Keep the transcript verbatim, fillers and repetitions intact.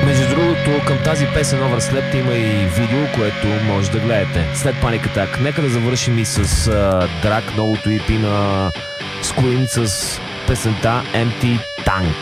Между другото, към тази песен Overslept има и видео, което може да гледате след Panic Attack. Нека да завършим и с uh, Drag, новото и пи на Scream с песента Empty Tank.